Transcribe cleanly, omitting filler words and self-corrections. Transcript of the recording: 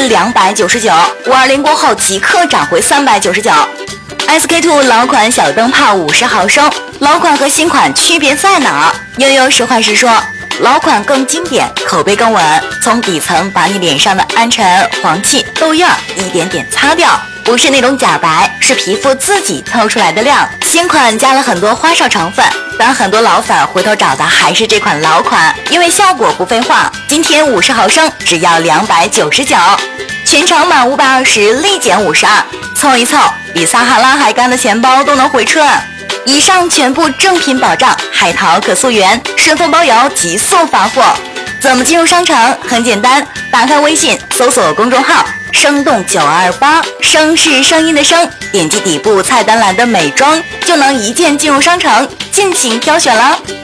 299，520过后即刻涨回399。SK2 老款小灯泡50毫升，老款和新款区别在哪？悠悠实话实说，老款更经典，口碑更稳，从底层把你脸上的暗沉、黄气、痘印一点点擦掉，不是那种假白，是皮肤自己透出来的亮。新款加了很多花哨成分，但很多老粉回头找的还是这款老款，因为效果不废话。今天50毫升只要299，全场满520立减52，凑一凑，比撒哈拉海干的钱包都能回春。以上全部正品保障，海淘可溯源，顺丰包邮，极速发货。怎么进入商城？很简单，打开微信，搜索公众号生动928，声是声音的声，点击底部菜单栏的美妆，就能一键进入商城，尽情挑选了。